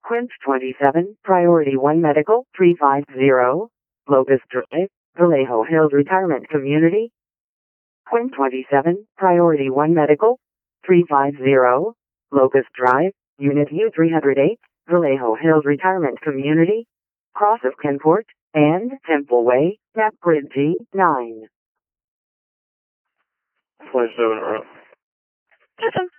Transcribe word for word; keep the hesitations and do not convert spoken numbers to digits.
Quint twenty-seven, Priority one Medical, three five zero, Locust Drive, Vallejo Hills Retirement Community. Quint twenty-seven, Priority one Medical, three five zero, Locust Drive, Unit U three oh eight, Vallejo Hills Retirement Community, Cross of Kenport, and Temple Way, Map Grid G nine. twenty-seven, right? System.